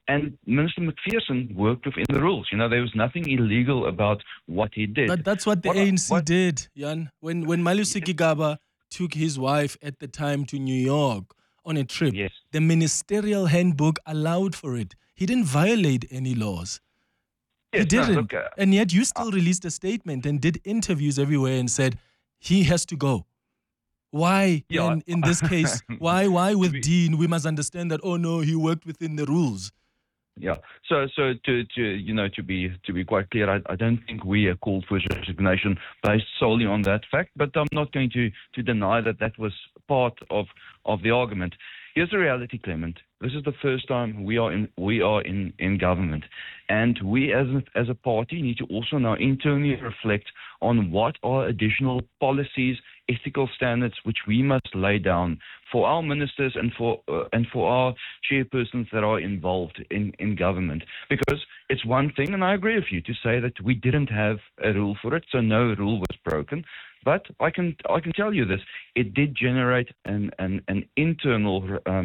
And Minister McPherson worked within the rules. There was nothing illegal about what he did. But that's what the ANC did, Jan. When Malusi Gigaba took his wife at the time to New York on a trip, Yes. the ministerial handbook allowed for it. He didn't violate any laws. Yes, He didn't. no, look, And yet you still released a statement and did interviews everywhere and said he has to go. Why, Yeah. in this case, why with Dean, we must understand that, oh no, he worked within the rules. Yeah. So to be quite clear, I don't think we have called for his resignation based solely on that fact, but I'm not going to deny that was part of the argument. Here's the reality, Clement. This is the first time we are in government, and we as a party need to also now internally reflect on what are additional policies, ethical standards which we must lay down for our ministers and for our chairpersons that are involved in government. Because it's one thing, and I agree with you, to say that we didn't have a rule for it, so no rule was broken. But I can tell you this: it did generate an internal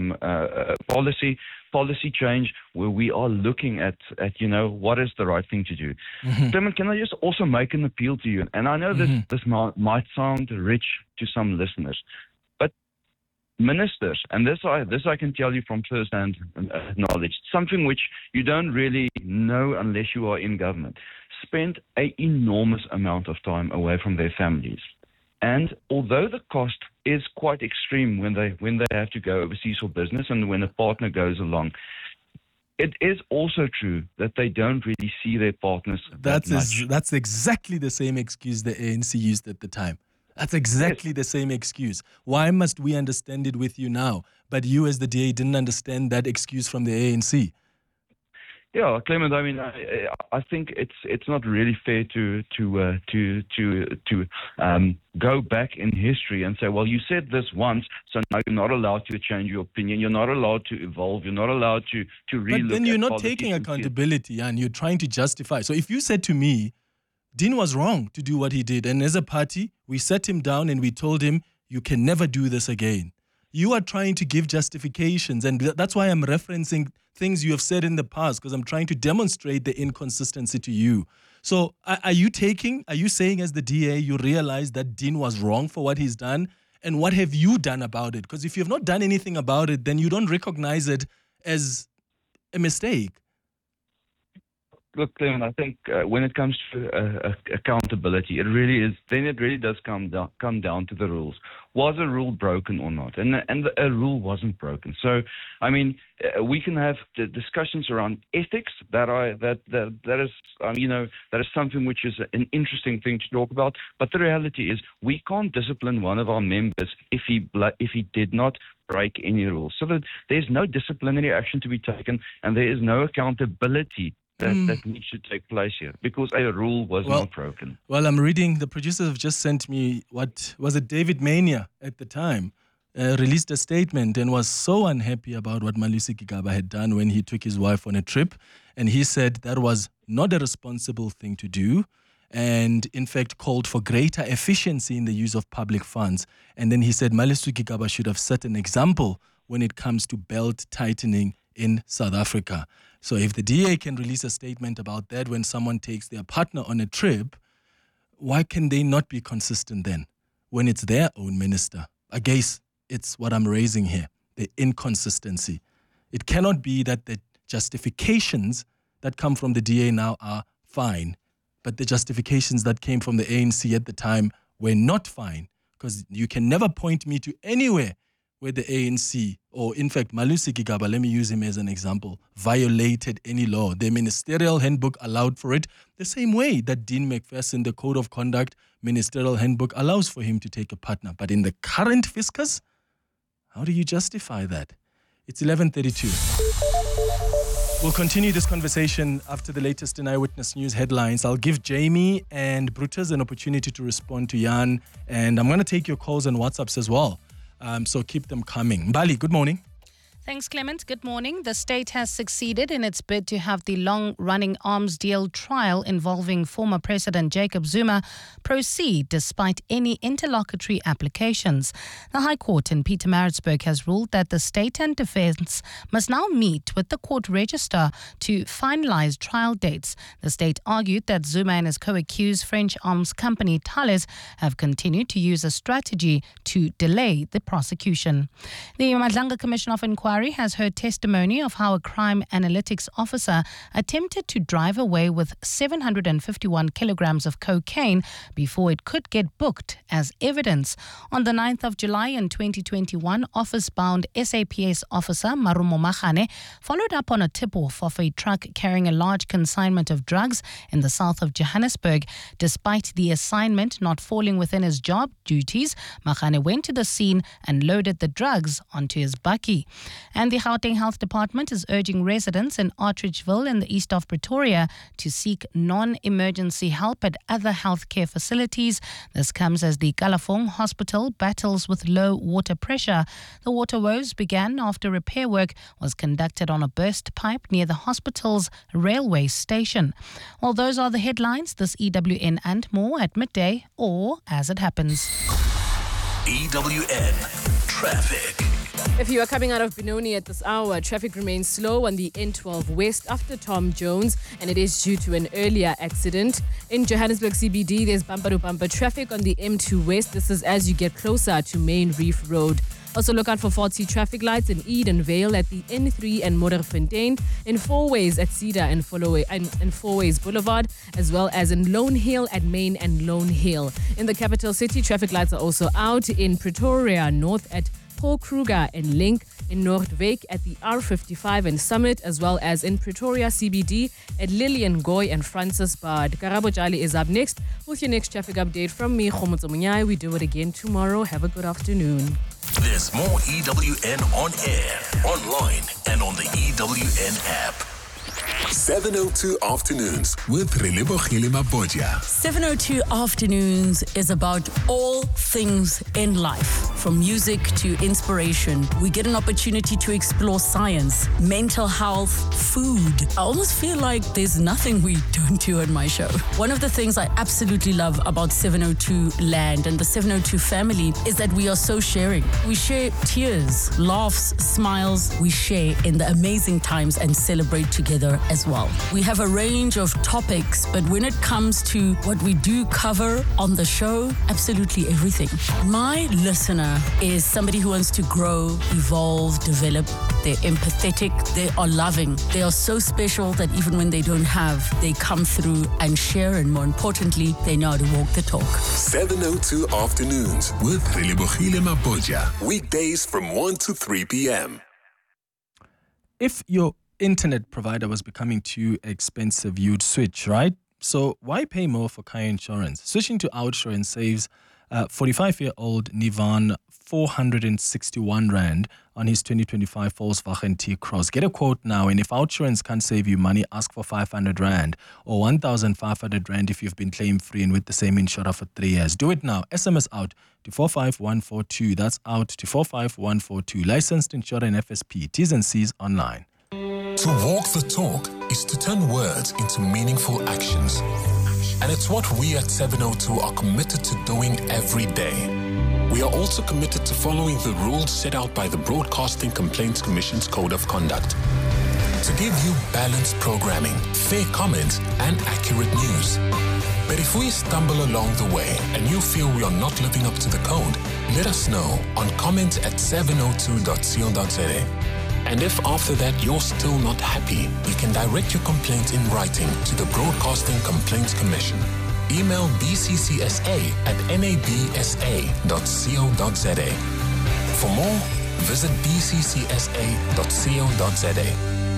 policy change where we are looking at what is the right thing to do. Mm-hmm. Clement, can I just also make an appeal to you? And I know this might sound rich to some listeners, but ministers, and this I can tell you from first-hand knowledge, something which you don't really know unless you are in government, spend an enormous amount of time away from their families. And although the cost is quite extreme when they have to go overseas for business and when a partner goes along, it is also true that they don't really see their partners that much. That's exactly the same excuse the ANC used at the time. That's exactly the same excuse. Why must we understand it with you now? But you as the DA didn't understand that excuse from the ANC. Yeah, Clement. I mean, I think it's not really fair to go back in history and say, well, you said this once, so now you're not allowed to change your opinion. You're not allowed to evolve. You're not allowed to relook. But then you're not taking accountability, and you're trying to justify. So if you said to me, Dean was wrong to do what he did, and as a party, we sat him down and we told him, you can never do this again. You are trying to give justifications, and that's why I'm referencing things you have said in the past, because I'm trying to demonstrate the inconsistency to you. So are you saying as the DA, you realize that Dean was wrong for what he's done? And what have you done about it? Because if you have not done anything about it, then you don't recognize it as a mistake. Look, Clement, I think when it comes to accountability, it really does come down to the rules. Was a rule broken or not? And a rule wasn't broken. So, I mean, we can have the discussions around ethics. That is something which is an interesting thing to talk about. But the reality is, we can't discipline one of our members if he did not break any rules. So that there's no disciplinary action to be taken, and there is no accountability that needs to take place here, because a rule was not broken. Well, I'm reading, the producers have just sent me, what was it, David Mania at the time, released a statement and was so unhappy about what Malusi Gigaba had done when he took his wife on a trip. And he said that was not a responsible thing to do, and in fact called for greater efficiency in the use of public funds. And then he said Malusi Gigaba should have set an example when it comes to belt tightening in South Africa. So if the DA can release a statement about that when someone takes their partner on a trip, why can they not be consistent then when it's their own minister? I guess it's what I'm raising here, the inconsistency. It cannot be that the justifications that come from the DA now are fine, but the justifications that came from the ANC at the time were not fine, because you can never point me to anywhere where the ANC, or in fact Malusi Gigaba, let me use him as an example, violated any law. The ministerial handbook allowed for it, the same way that Dean McPherson, the Code of Conduct ministerial handbook, allows for him to take a partner. But in the current fiscus, how do you justify that? It's 11:32. We'll continue this conversation after the latest in Eyewitness News headlines. I'll give Jamie and Brutus an opportunity to respond to Jan, and I'm going to take your calls and WhatsApps as well. So keep them coming. Mbali, good morning. Thanks, Clement. Good morning. The state has succeeded in its bid to have the long-running arms deal trial involving former President Jacob Zuma proceed despite any interlocutory applications. The High Court in Pietermaritzburg has ruled that the state and defence must now meet with the court registrar to finalise trial dates. The state argued that Zuma and his co-accused French arms company Thales have continued to use a strategy to delay the prosecution. The Madlanga Commission of Inquiry has heard testimony of how a crime analytics officer attempted to drive away with 751 kilograms of cocaine before it could get booked as evidence. On the 9th of July in 2021, office-bound SAPS officer Marumo Machane followed up on a tip-off of a truck carrying a large consignment of drugs in the south of Johannesburg. Despite the assignment not falling within his job duties, Machane went to the scene and loaded the drugs onto his bakkie. And the Gauteng Health Department is urging residents in Artridgeville in the east of Pretoria to seek non-emergency help at other healthcare facilities. This comes as the Kalafong Hospital battles with low water pressure. The water woes began after repair work was conducted on a burst pipe near the hospital's railway station. Well, those are the headlines. This EWN and more at midday or as it happens. EWN Traffic. If you are coming out of Benoni at this hour, traffic remains slow on the N12 West after Tom Jones, and it is due to an earlier accident. In Johannesburg CBD, there's bumper-to-bumper traffic on the M2 West. This is as you get closer to Main Reef Road. Also look out for faulty traffic lights in Edenvale at the N3 and Modderfontein, in Fourways at Cedar and Fourways Boulevard, as well as in Lone Hill at Main and Lone Hill. In the capital city, traffic lights are also out in Pretoria, north at Paul Kruger and Link, in Noordwijk at the R55 and Summit, as well as in Pretoria CBD at Lillian Goy and Francis Bard. Karabo Jali is up next with your next traffic update from me, Khomotso Munyai. We do it again tomorrow. Have a good afternoon. There's more EWN on air, online, and on the EWN app. 702 Afternoons with Relebogile Mabodja. 702 Afternoons is about all things in life, from music to inspiration. We get an opportunity to explore science, mental health, food. I almost feel like there's nothing we don't do on my show. One of the things I absolutely love about 702 Land and the 702 family is that we are so sharing. We share tears, laughs, smiles. We share in the amazing times and celebrate together as well. We have a range of topics, but when it comes to what we do cover on the show, absolutely everything. My listener is somebody who wants to grow, evolve, develop. They're empathetic, they are loving. They are so special that even when they don't have, they come through and share, and more importantly, they know how to walk the talk. 702 Afternoons with Relebogile Mabodja. Weekdays from 1 to 3 p.m. If your internet provider was becoming too expensive, you'd switch, right? So why pay more for car insurance? Switching to OUTsurance saves 45-year-old Nivan 461 Rand on his 2025 Volkswagen T-Cross. Get a quote now, and if OUTsurance can't save you money, ask for 500 Rand or 1,500 Rand if you've been claim-free and with the same insurer for 3 years. Do it now. SMS out to 45142. That's out to 45142. Licensed insurer and FSP. T's and C's online. To walk the talk is to turn words into meaningful actions. And it's what we at 702 are committed to doing every day. We are also committed to following the rules set out by the Broadcasting Complaints Commission's Code of Conduct. To give you balanced programming, fair comments, and accurate news. But if we stumble along the way and you feel we are not living up to the code, let us know on comment@702.co.za. And if after that you're still not happy, you can direct your complaint in writing to the Broadcasting Complaints Commission. Email bccsa@nabsa.co.za. For more, visit bccsa.co.za.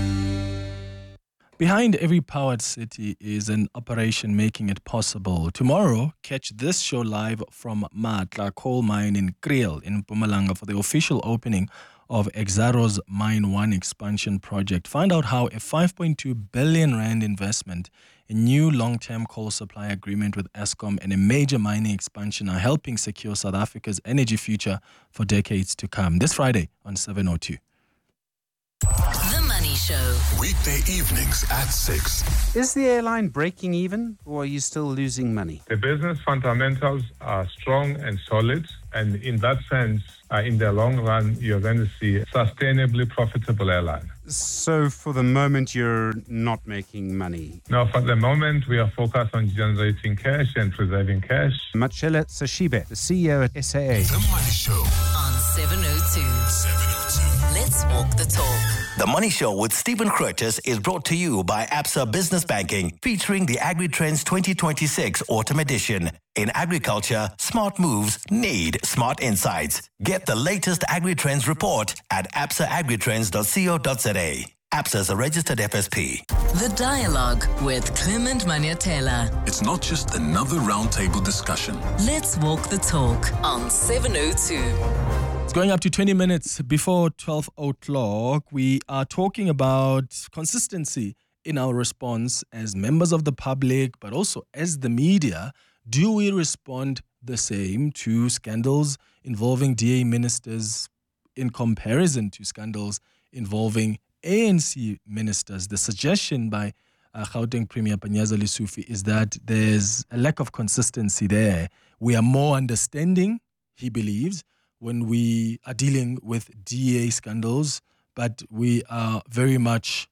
Behind every powered city is an operation making it possible. Tomorrow, catch this show live from Matla Coal Mine in Kriel in Mpumalanga for the official opening of Exxaro's Mine 1 expansion project. Find out how a 5.2 billion rand investment, a new long-term coal supply agreement with Eskom, and a major mining expansion are helping secure South Africa's energy future for decades to come. This Friday on 702. The Money Show. Weekday evenings at 6. Is the airline breaking even, or are you still losing money? The business fundamentals are strong and solid, and in that sense, in the long run, you're going to see a sustainably profitable airline. So for the moment, you're not making money? Now, for the moment, we are focused on generating cash and preserving cash. Machela Sashibe, the CEO at SAA. The Money Show On 702. 702. Let's walk the talk. The Money Show with Stephen Curtis is brought to you by Absa Business Banking, featuring the AgriTrends 2026 Autumn Edition. In agriculture, smart moves need smart insights. Get the latest AgriTrends report at absaagritrends.co.za. Absa is a registered FSP. The Dialogue with Clement Maniatela. It's not just another roundtable discussion. Let's walk the talk on 702. It's going up to 20 minutes before 12 o'clock. We are talking about consistency in our response as members of the public, but also as the media. Do we respond the same to scandals involving DA ministers in comparison to scandals involving ANC ministers? The suggestion by Gauteng Premier Panyaza Lesufi is that there's a lack of consistency there. We are more understanding, he believes, when we are dealing with DA scandals, but we are very much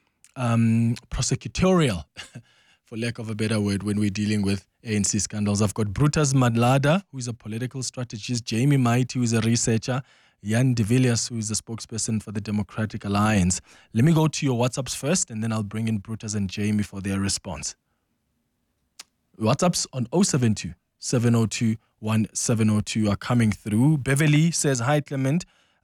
prosecutorial, for lack of a better word, when we're dealing with ANC scandals. I've got Brutus Madlada, who is a political strategist, Jamie Mighty, who is a researcher, Jan de Villiers, who is the spokesperson for the Democratic Alliance. Let me go to your WhatsApps first, and then I'll bring in Brutus and Jamie for their response. WhatsApps on 072 702 1702 are coming through. Beverly says, "Hi Clement,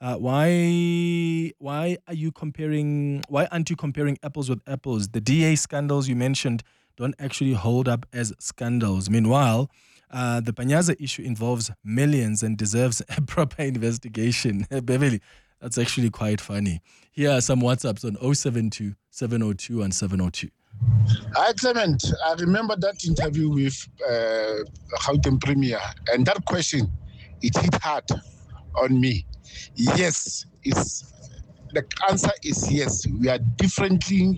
why aren't you comparing apples with apples? The DA scandals you mentioned don't actually hold up as scandals. Meanwhile, the Panyaza issue involves millions and deserves a proper investigation." Beverly, that's actually quite funny. Here are some WhatsApps on 072 702 and 702. Hi, Clement. I remember that interview with Gauteng Premier, and that question, it hit hard on me. Yes, the answer is yes. We are definitely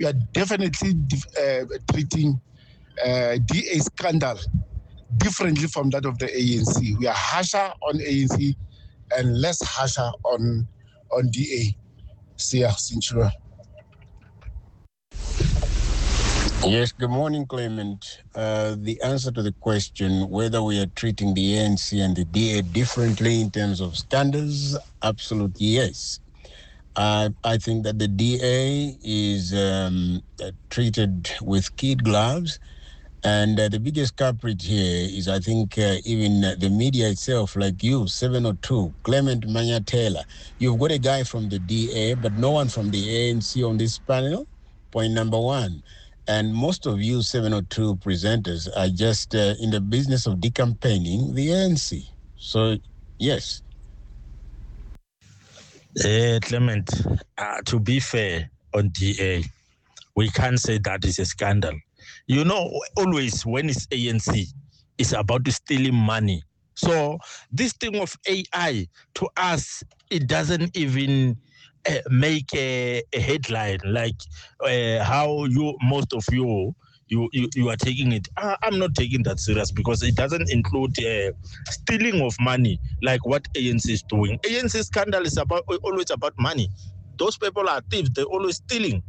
treating DA scandal differently from that of the ANC. We are harsher on ANC and less harsher on DA. Sia Sinchura. Yes, good morning, Clement. The answer to the question whether we are treating the ANC and the DA differently in terms of scandals, absolutely yes. I think that the DA is treated with kid gloves, and the biggest culprit here is, I think, even the media itself, like you, 702, Clement Maniatela. You've got a guy from the DA, but no one from the ANC on this panel, point number one. And most of you 702 presenters are just in the business of decampaigning the ANC. So, yes. Clement, to be fair on DA, we can't say that is a scandal. You know, always when it's ANC, it's about stealing money. So this thing of AI, to us, it doesn't even make a headline like how most of you are taking it. I'm not taking that serious because it doesn't include stealing of money like what ANC is doing. ANC scandal is always about money. Those people are thieves. They're always stealing.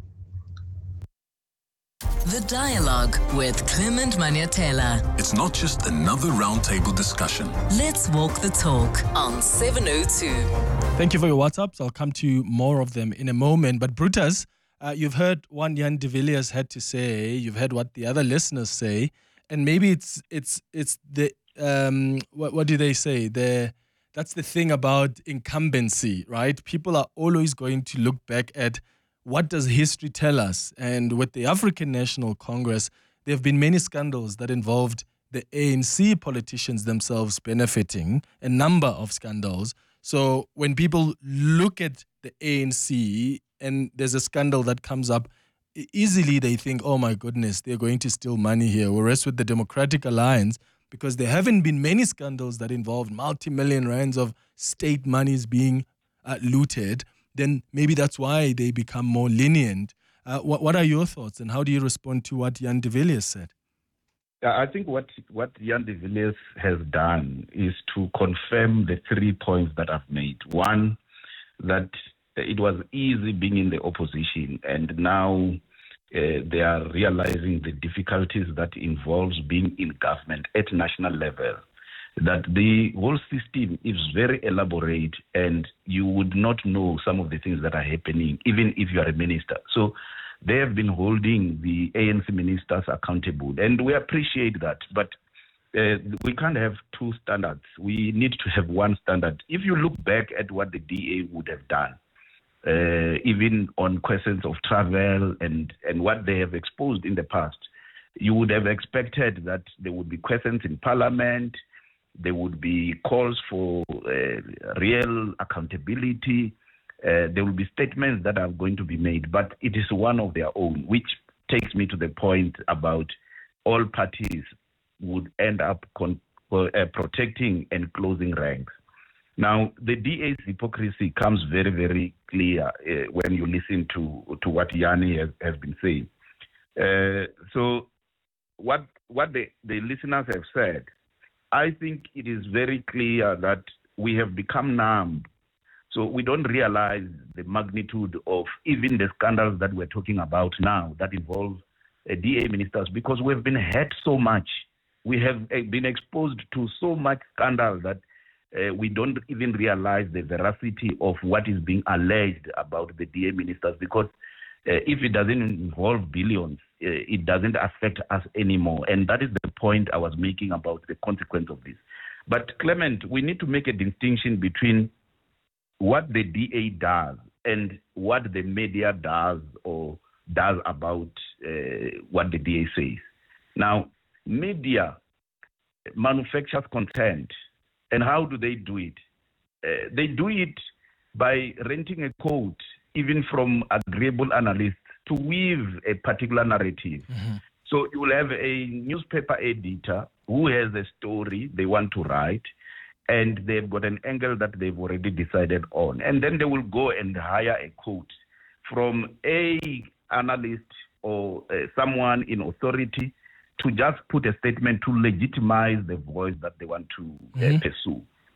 The Dialogue with Clement Maniatela. It's not just another roundtable discussion. Let's walk the talk on 702. Thank you for your WhatsApps. I'll come to more of them in a moment. But Brutus, you've heard what Jan de Villiers had to say. You've heard what the other listeners say, and maybe it's the what do they say? That's the thing about incumbency, right? People are always going to look back at what does history tell us? And with the African National Congress, there have been many scandals that involved the ANC politicians themselves benefiting, a number of scandals. So when people look at the ANC and there's a scandal that comes up, easily they think, oh my goodness, they're going to steal money here. Whereas with the Democratic Alliance, because there haven't been many scandals that involved multi-million rands of state monies being looted, then maybe that's why they become more lenient. What are your thoughts, and how do you respond to what Jan de Villiers said? I think what Jan de Villiers has done is to confirm the 3 points that I've made. One, that it was easy being in the opposition, and now they are realizing the difficulties that involves being in government at national level, that the whole system is very elaborate and you would not know some of the things that are happening, even if you are a minister. So they have been holding the ANC ministers accountable, and we appreciate that. But we can't have two standards. We need to have one standard. If you look back at what the DA would have done, even on questions of travel and what they have exposed in the past, you would have expected that there would be questions in Parliament, there would be calls for real accountability, there will be statements that are going to be made, but it is one of their own, which takes me to the point about all parties would end up protecting and closing ranks. Now, the DA's hypocrisy comes very, very clear when you listen to what Yanni has been saying. So what the listeners have said, I think it is very clear that we have become numb. So we don't realize the magnitude of even the scandals that we're talking about now that involve DA ministers, because we've been hurt so much. We have been exposed to so much scandal that we don't even realize the veracity of what is being alleged about the DA ministers, because if it doesn't involve billions, it doesn't affect us anymore. And that is the point I was making about the consequence of this. But Clement, we need to make a distinction between what the DA does and what the media does or does about what the DA says. Now, media manufactures content. And how do they do it? They do it by renting a quote, even from agreeable analysts, to weave a particular narrative. Mm-hmm. So you will have a newspaper editor who has a story they want to write, and they've got an angle that they've already decided on. And then they will go and hire a quote from a analyst or someone in authority to just put a statement to legitimize the voice that they want to pursue.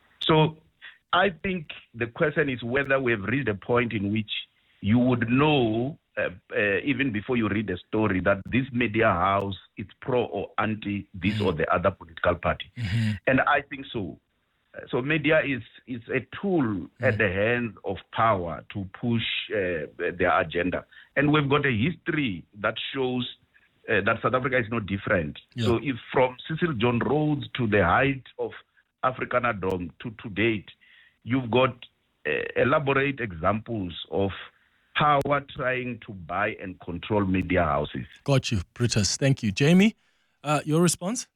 So I think the question is whether we have reached a point in which you would know, even before you read the story, that this media house is pro or anti this or the other political party. Mm-hmm. And I think so. So media is a tool at the hands of power to push their agenda. And we've got a history that shows that South Africa is not different. Yeah. So if from Cecil John Rhodes to the height of Afrikanerdom to date, you've got elaborate examples of power trying to buy and control media houses. Got you, Brutus. Thank you. Jamie, your response?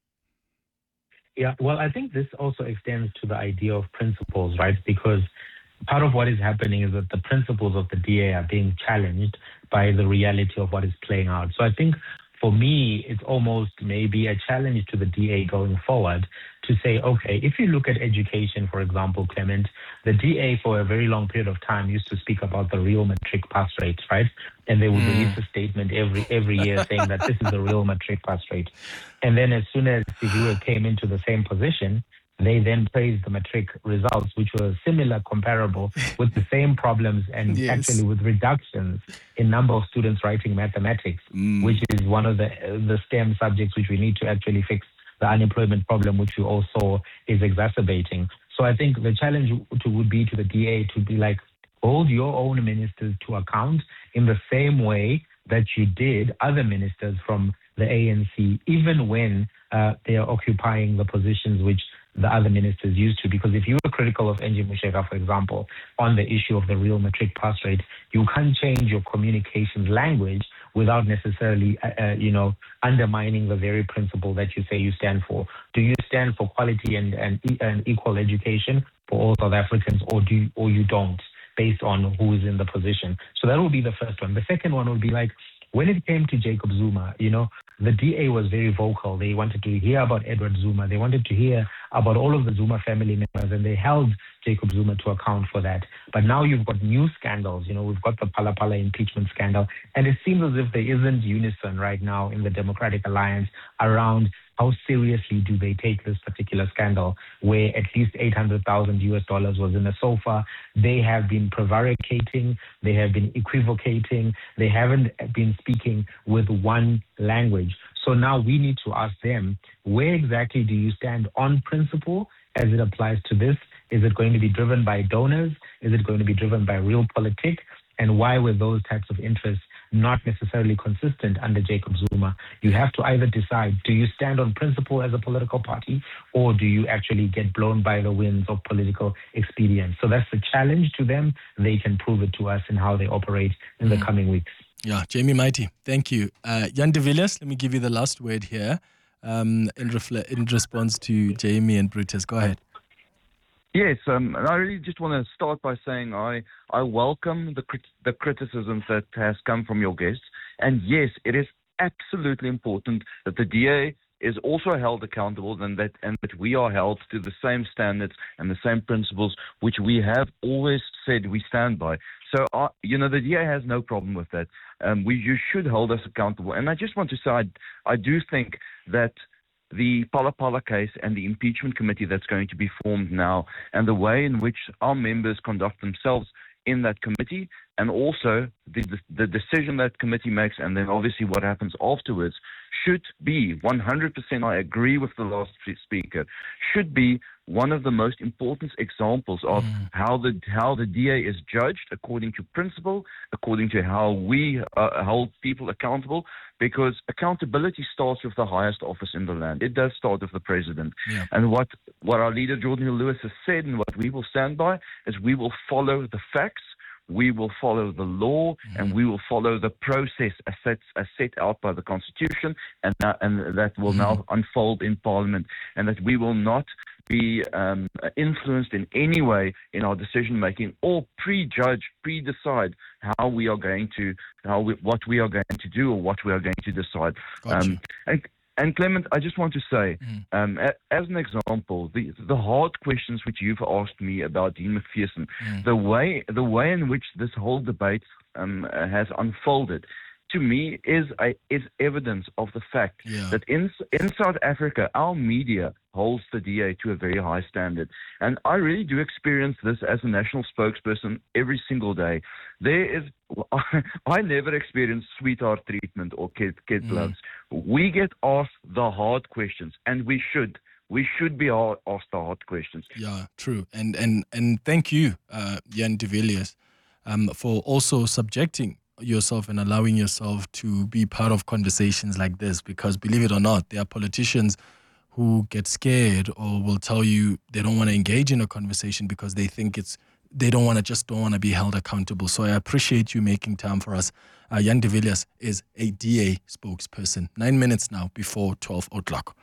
Yeah, well, I think this also extends to the idea of principles, right? Because part of what is happening is that the principles of the DA are being challenged by the reality of what is playing out. So I think for me, it's almost maybe a challenge to the DA going forward to say, okay, if you look at education, for example, Clement, the DA for a very long period of time used to speak about the real matric pass rate, right? And they would release a statement every year saying that this is the real matric pass rate. And then as soon as Siviwe came into the same position, they then praised the matric results, which were similar, comparable, with the same problems and actually with reductions in number of students writing mathematics, which is one of the STEM subjects which we need to actually fix the unemployment problem, which we all saw is exacerbating. So I think the challenge would be to the DA to be like, hold your own ministers to account in the same way that you did other ministers from the ANC, even when they are occupying the positions which the other ministers used to. Because if you were critical of Angie Motshekga, for example, on the issue of the real matric pass rate, you can't change your communications language without necessarily, undermining the very principle that you say you stand for. Do you stand for quality and equal education for all South Africans, or you don't, based on who is in the position? So that would be the first one. The second one would be like, when it came to Jacob Zuma, the DA was very vocal. They wanted to hear about Edward Zuma. They wanted to hear about all of the Zuma family members, and they held Jacob Zuma to account for that. But now you've got new scandals. We've got the Phala Phala impeachment scandal, and it seems as if there isn't unison right now in the Democratic Alliance around how seriously do they take this particular scandal, where at least $800,000 was in the sofa. They have been prevaricating, they have been equivocating, they haven't been speaking with one language. So now we need to ask them, where exactly do you stand on principle as it applies to this? Is it going to be driven by donors? Is it going to be driven by real politics? And why were those types of interests not necessarily consistent under Jacob Zuma? You have to either decide, do you stand on principle as a political party, or do you actually get blown by the winds of political expedience? So that's the challenge to them. They can prove it to us in how they operate in the coming weeks. Yeah, Jamie Mighty, thank you. Jan de Villiers, let me give you the last word here in response to Jamie and Brutus. Go ahead. Yes, and I really just want to start by saying I welcome the criticisms that has come from your guests. And yes, it is absolutely important that the DA is also held accountable and that we are held to the same standards and the same principles which we have always said we stand by. So, the DA has no problem with that. You should hold us accountable. And I just want to say I do think that the Phala Phala case and the impeachment committee that's going to be formed now, and the way in which our members conduct themselves in that committee, and also the decision that committee makes, and then obviously what happens afterwards, should be 100%, I agree with the last speaker, should be one of the most important examples of how the DA is judged according to principle, according to how we hold people accountable, because accountability starts with the highest office in the land. It does start with the president. Yeah. And what our leader, Jordan Hill-Lewis, has said, and what we will stand by, is we will follow the facts, we will follow the law, and we will follow the process as set out by the Constitution, and that will now unfold in Parliament, and that we will not be influenced in any way in our decision making or pre-decide what we are going to do or what we are going to decide. And Clement, I just want to say, as an example, the hard questions which you've asked me about Dean McPherson, the way in which this whole debate has unfolded, to me is evidence of the fact that in South Africa, our media holds the DA to a very high standard. And I really do experience this as a national spokesperson every single day. I never experience sweetheart treatment or kid gloves. We get asked the hard questions, and we should be asked the hard questions. Yeah, true. And thank you, Jan de Villiers, for also subjecting yourself and allowing yourself to be part of conversations like this, because believe it or not, there are politicians who get scared or will tell you they don't want to engage in a conversation because they think they don't want to be held accountable. So I appreciate you making time for us. Jan de Villiers is a DA spokesperson. 9 minutes now before 12 o'clock.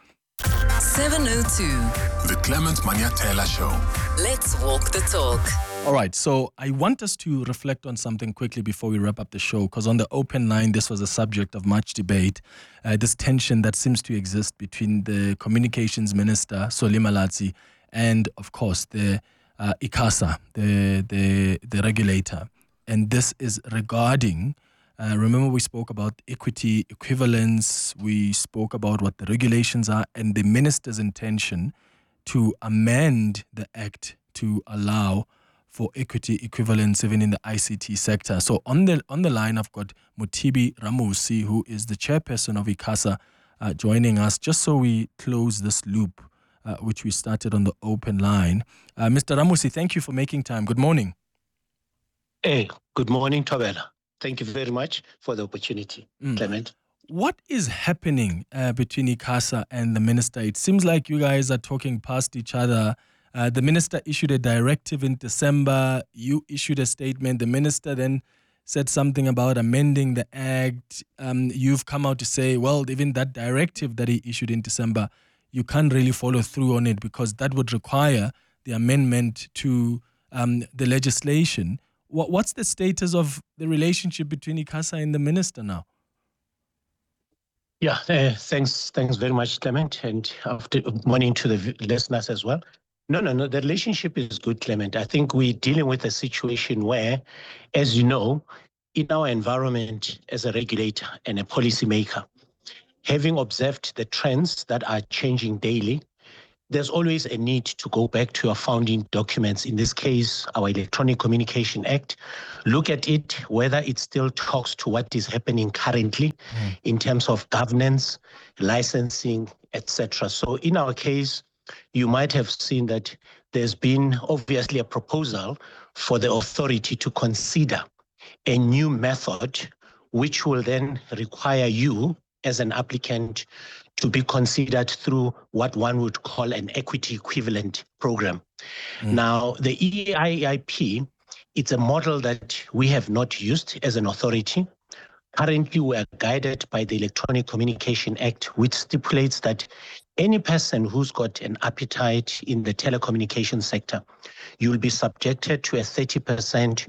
702. The Clement Maniatela Show. Let's walk the talk. All right, so I want us to reflect on something quickly before we wrap up the show, because on the open line, this was a subject of much debate, this tension that seems to exist between the communications minister, Solly Malatsi, and, of course, the ICASA, the regulator. And this is regarding, remember we spoke about equity, equivalence, we spoke about what the regulations are, and the minister's intention to amend the act to allow for equity equivalence even in the ICT sector. So on the line, I've got Mothibi Ramusi, who is the chairperson of ICASA, joining us, just so we close this loop, which we started on the open line. Mr. Ramusi, thank you for making time. Good morning. Hey, good morning, Thobela. Thank you very much for the opportunity, Clement. What is happening between ICASA and the minister? It seems like you guys are talking past each other. The minister issued a directive in December. You issued a statement. The minister then said something about amending the act. You've come out to say, well, even that directive that he issued in December, you can't really follow through on it because that would require the amendment to the legislation. What's the status of the relationship between ICASA and the minister now? Yeah, thanks very much, Clement, and morning to the listeners as well. No, the relationship is good, Clement. I think we're dealing with a situation where, as you know, in our environment as a regulator and a policymaker, having observed the trends that are changing daily, there's always a need to go back to our founding documents, in this case, our Electronic Communication Act, look at it, whether it still talks to what is happening currently in terms of governance, licensing, etc. So in our case, you might have seen that there's been obviously a proposal for the authority to consider a new method, which will then require you as an applicant to be considered through what one would call an equity equivalent program. Now, the EIIP, it's a model that we have not used as an authority. Currently, we are guided by the Electronic Communication Act, which stipulates that any person who's got an appetite in the telecommunication sector, you'll be subjected to a 30%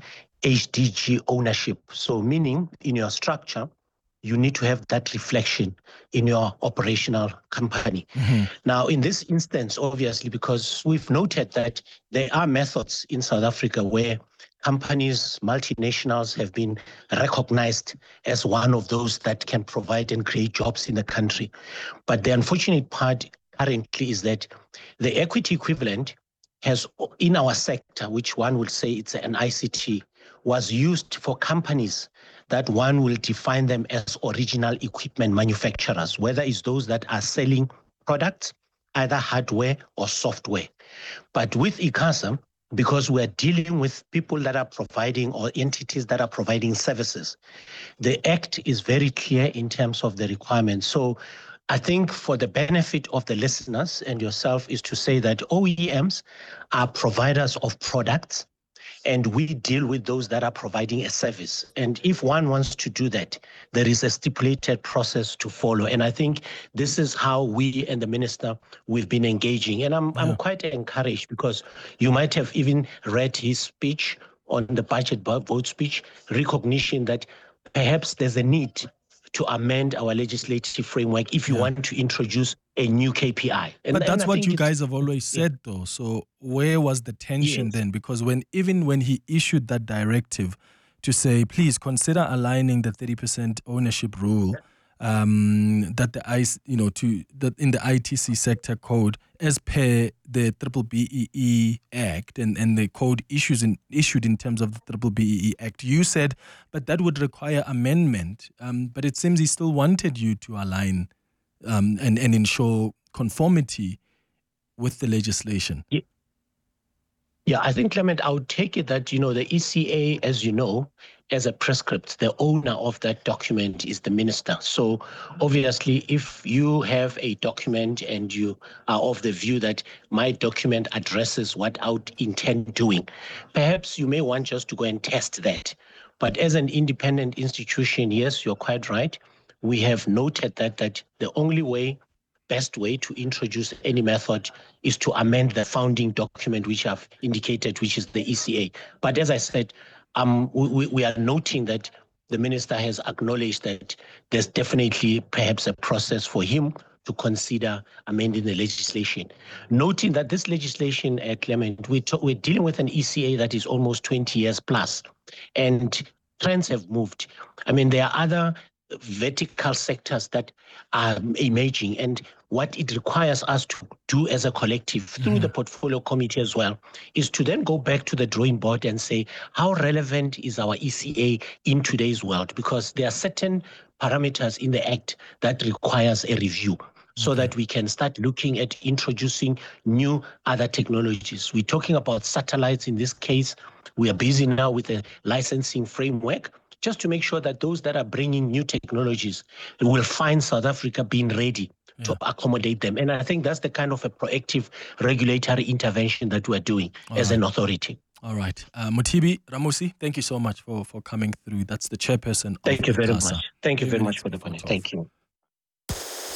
HDG ownership. So meaning in your structure, you need to have that reflection in your operational company. Now, in this instance, obviously, because we've noted that there are methods in South Africa where companies, multinationals have been recognized as one of those that can provide and create jobs in the country. But the unfortunate part currently is that the equity equivalent has, in our sector, which one would say it's an ICT, was used for companies that one will define them as original equipment manufacturers, whether it's those that are selling products, either hardware or software. But with ICASA, because we're dealing with people that are providing or entities that are providing services, the Act is very clear in terms of the requirements. So I think for the benefit of the listeners and yourself is to say that OEMs are providers of products, and we deal with those that are providing a service. And if one wants to do that, there is a stipulated process to follow. And I think this is how we and the minister, we've been engaging. And I'm quite encouraged because you might have even read his speech on the budget vote speech, recognition that perhaps there's a need to amend our legislative framework if you want to introduce a new KPI. But that's what you guys have always said, though. So where was the tension then? Because even when he issued that directive to say, please consider aligning the 30% ownership rule that that in the ITC sector code as per the BBBEE Act and the code issued in terms of the BBBEE Act, you said, but that would require amendment. But it seems he still wanted you to align and ensure conformity with the legislation. Yeah, I think, Clement, I would take it that, the ECA, as you know, as a prescript, the owner of that document is the minister. So obviously, if you have a document and you are of the view that my document addresses what I would intend doing, perhaps you may want just to go and test that. But as an independent institution, yes, you're quite right. We have noted that the only best way to introduce any method is to amend the founding document, which I've indicated, which is the ECA. But as I said, we are noting that the minister has acknowledged that there's definitely perhaps a process for him to consider amending the legislation. Noting that this legislation, Clement, we're dealing with an ECA that is almost 20 years plus, and trends have moved. I mean, there are other vertical sectors that are emerging, and what it requires us to do as a collective through the portfolio committee as well is to then go back to the drawing board and say, how relevant is our ECA in today's world? Because there are certain parameters in the Act that requires a review so that we can start looking at introducing new other technologies. We're talking about satellites in this case. We are busy now with a licensing framework just to make sure that those that are bringing new technologies will find South Africa being ready to accommodate them. And I think that's the kind of a proactive regulatory intervention that we're doing as an authority. All right. Mothibi Ramusi, thank you so much for coming through. That's the chairperson of Thank you very ICASA. much. Thank you very much for the point. Thank you.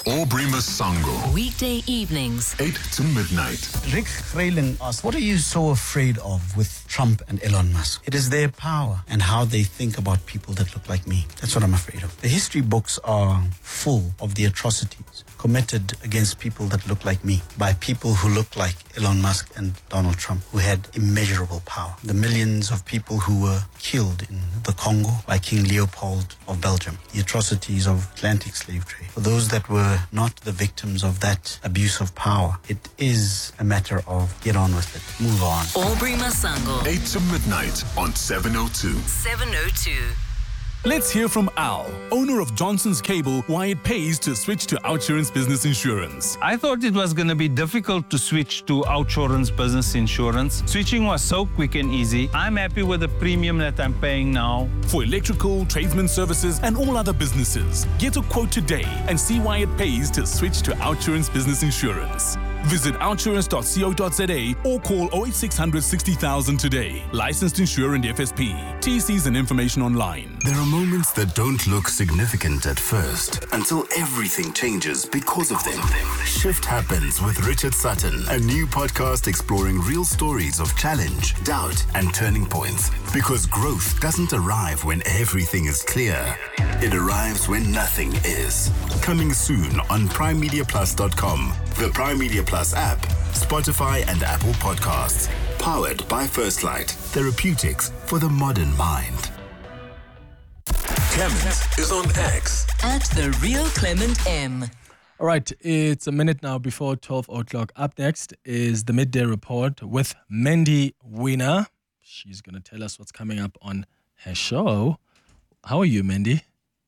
Aubrey Masango. Weekday evenings, 8 to midnight. Rick Grayling asked, what are you so afraid of with Trump and Elon Musk? It is their power and how they think about people that look like me. That's what I'm afraid of. The history books are full of the atrocities committed against people that look like me by people who look like Elon Musk and Donald Trump, who had immeasurable power. The millions of people who were killed in the Congo by King Leopold of Belgium. The atrocities of Atlantic slave trade. For those that were not the victims of that abuse of power, it is a matter of get on with it. Move on. Aubrey Masango. 8 to midnight on 702. 702. Let's hear from Al, owner of Johnson's Cable, why it pays to switch to OUTsurance Business Insurance. I thought it was going to be difficult to switch to OUTsurance Business Insurance. Switching was so quick and easy. I'm happy with the premium that I'm paying now. For electrical, tradesman services, and all other businesses, get a quote today and see why it pays to switch to OUTsurance Business Insurance. Visit outsurance.co.za or call 08600 60,000 today. Licensed insurer and FSP. TCs and information online. There are moments that don't look significant at first until everything changes because of them. Shift Happens with Richard Sutton, a new podcast exploring real stories of challenge, doubt, and turning points. Because growth doesn't arrive when everything is clear. It arrives when nothing is. Coming soon on PrimeMediaPlus.com, the Prime Media Plus app, Spotify, and Apple Podcasts. Powered by First Light, therapeutics for the modern mind. Clement is on X. At The Real Clement M. All right, it's a minute now before 12 o'clock. Up next is the Midday Report with Mandy Wiener. She's going to tell us what's coming up on her show. How are you, Mandy?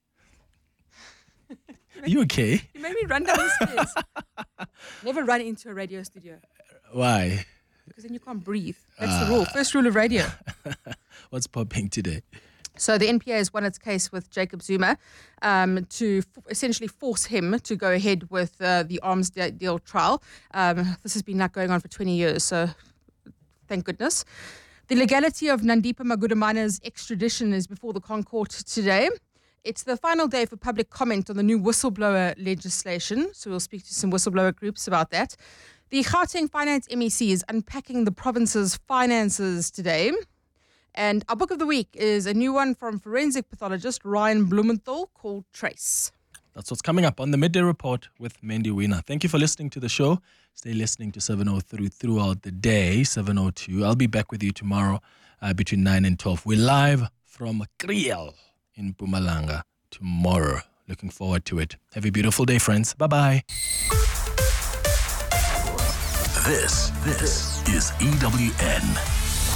Are you okay? You made me run down the stairs. Never run into a radio studio. Why? Because then you can't breathe. That's the rule. First rule of radio. What's popping today? So the NPA has won its case with Jacob Zuma to essentially force him to go ahead with the arms deal trial. This has been going on for 20 years, so thank goodness. The legality of Nandipa Magudumana's extradition is before the Court today. It's the final day for public comment on the new whistleblower legislation, so we'll speak to some whistleblower groups about that. The Gauteng Finance MEC is unpacking the province's finances today. And our book of the week is a new one from forensic pathologist Ryan Blumenthal called Trace. That's what's coming up on the Midday Report with Mandy Wiener. Thank you for listening to the show. Stay listening to 703 throughout the day, 702. I'll be back with you tomorrow between 9 and 12. We're live from Kriel in Mpumalanga tomorrow. Looking forward to it. Have a beautiful day, friends. Bye-bye. This is EWN.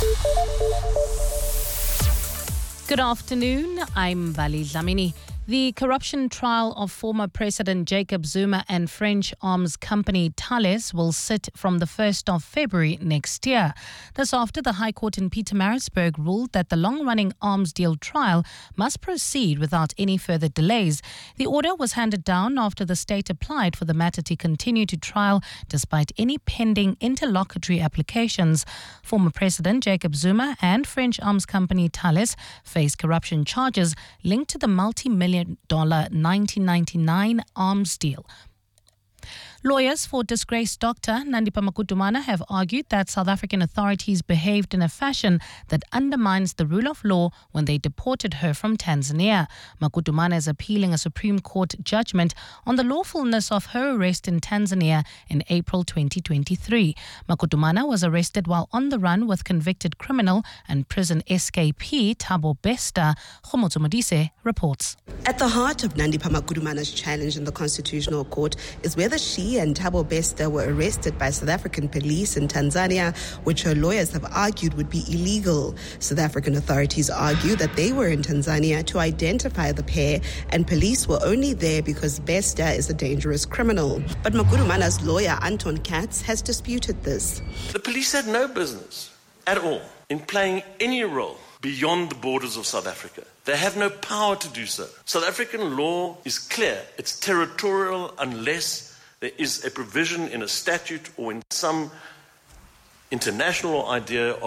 Good afternoon. I'm Bali Dlamini. The corruption trial of former President Jacob Zuma and French arms company Thales will sit from the 1st of February next year. This after the High Court in Pietermaritzburg ruled that the long-running arms deal trial must proceed without any further delays. The order was handed down after the state applied for the matter to continue to trial despite any pending interlocutory applications. Former President Jacob Zuma and French arms company Thales face corruption charges linked to the multi-million $1999 arms deal. Lawyers for disgraced doctor Nandipa Magudumana have argued that South African authorities behaved in a fashion that undermines the rule of law when they deported her from Tanzania. Magudumana is appealing a Supreme Court judgment on the lawfulness of her arrest in Tanzania in April 2023. Magudumana was arrested while on the run with convicted criminal and prison escapee Thabo Bester. Khomotso Modise reports. At the heart of Nandipa Magudumana's challenge in the Constitutional Court is whether she and Thabo Bester were arrested by South African police in Tanzania, which her lawyers have argued would be illegal. South African authorities argue that they were in Tanzania to identify the pair and police were only there because Bester is a dangerous criminal. But Magudumana's lawyer, Anton Katz, has disputed this. The police had no business at all in playing any role beyond the borders of South Africa. They have no power to do so. South African law is clear. It's territorial unless there is a provision in a statute or in some international idea of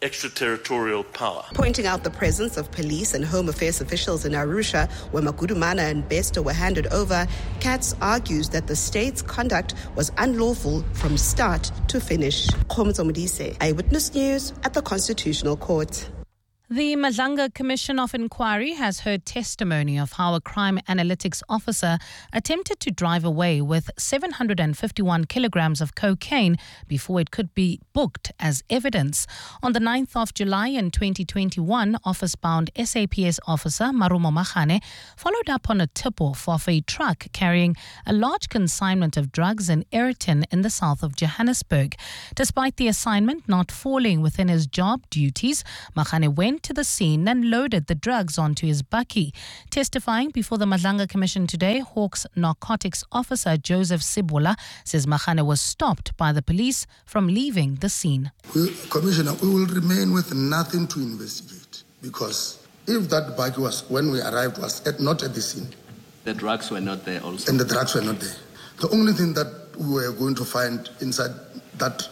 extraterritorial power. Pointing out the presence of police and home affairs officials in Arusha, where Magudumana and Bester were handed over, Katz argues that the state's conduct was unlawful from start to finish. Khomzo Modise, Eyewitness News at the Constitutional Court. The Madlanga Commission of Inquiry has heard testimony of how a crime analytics officer attempted to drive away with 751 kilograms of cocaine before it could be booked as evidence. On the 9th of July in 2021, office-bound SAPS officer Marumo Mahane followed up on a tip-off of a truck carrying a large consignment of drugs in Ayrton in the south of Johannesburg. Despite the assignment not falling within his job duties, Mahane went to the scene and loaded the drugs onto his bakkie. Testifying before the Madlanga Commission today, Hawks narcotics officer Joseph Sibula says Mahane was stopped by the police from leaving the scene. Commissioner, we will remain with nothing to investigate, because if that bakkie was, when we arrived, was not at the scene. The drugs were not there also. And the drugs were not there. The only thing that we were going to find inside that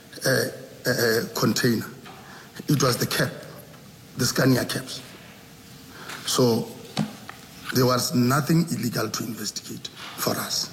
container, it was the cap. The Scania caps. So there was nothing illegal to investigate for us.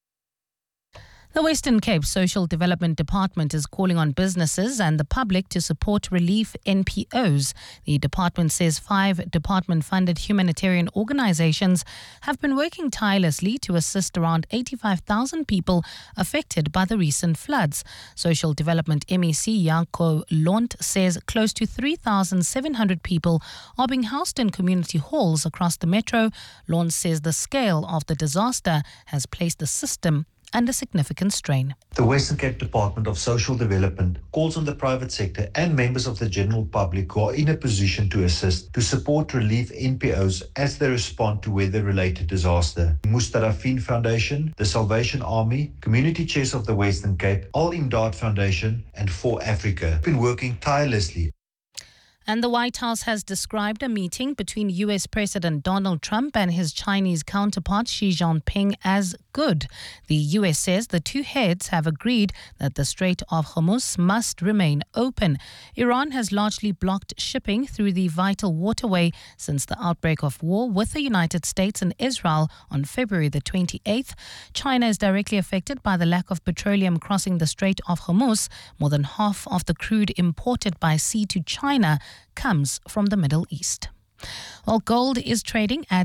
The Western Cape Social Development Department is calling on businesses and the public to support relief NPOs. The department says 5 department-funded humanitarian organizations have been working tirelessly to assist around 85,000 people affected by the recent floods. Social Development MEC Janko Lont says close to 3,700 people are being housed in community halls across the metro. Lont says the scale of the disaster has placed the system under significant strain. The Western Cape Department of Social Development calls on the private sector and members of the general public who are in a position to assist to support relief NPOs as they respond to weather-related disaster. Mustarafin Foundation, the Salvation Army, Community Chairs of the Western Cape, Al Imdad Foundation and For Africa have been working tirelessly. And the White House has described a meeting between U.S. President Donald Trump and his Chinese counterpart Xi Jinping as good. The U.S. says the two heads have agreed that the Strait of Hormuz must remain open. Iran has largely blocked shipping through the vital waterway since the outbreak of war with the United States and Israel on February the 28th. China is directly affected by the lack of petroleum crossing the Strait of Hormuz. More than half of the crude imported by sea to China comes from the Middle East. Well, gold is trading at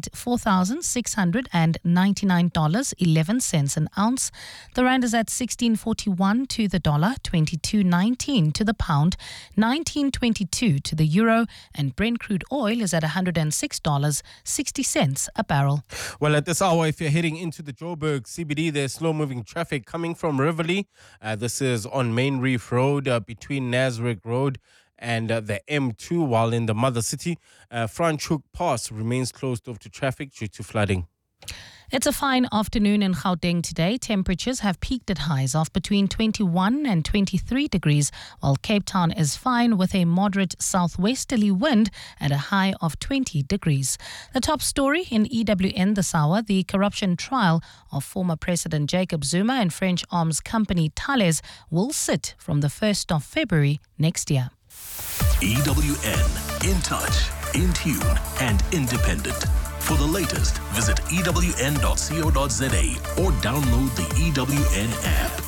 $4,699.11 an ounce. The rand is at 16.41 to the dollar, 22.19 to the pound, 19.22 to the euro, and Brent crude oil is at $106.60 a barrel. Well, at this hour, if you're heading into the Joburg CBD, there's slow-moving traffic coming from Riverlea. This is on Main Reef Road between Naswick Road and the M2, while in the mother city, Franschhoek Pass remains closed off to traffic due to flooding. It's a fine afternoon in Gauteng today. Temperatures have peaked at highs of between 21 and 23 degrees, while Cape Town is fine with a moderate southwesterly wind at a high of 20 degrees. The top story in EWN this hour, the corruption trial of former President Jacob Zuma and French arms company Thales will sit from the 1st of February next year. EWN, in touch, in tune, and independent. For the latest, visit ewn.co.za or download the EWN app.